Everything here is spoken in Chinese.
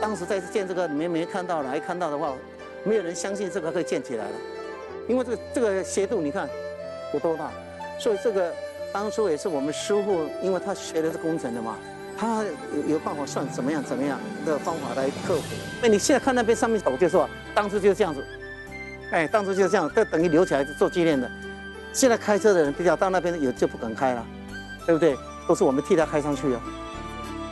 当时在建这个，你们没看到来看到的话，没有人相信这个可以建起来了，因为这个斜度你看有多大，所以这个当初也是我们师傅，因为他学的是工程的嘛，他有办法算怎么样的方法来克服。那你现在看那边上面，我就说当初就是这样子，哎，当初就是这样，这等于留起来做纪念的。现在开车的人比较到那边就不敢开了，对不对？都是我们替他开上去啊。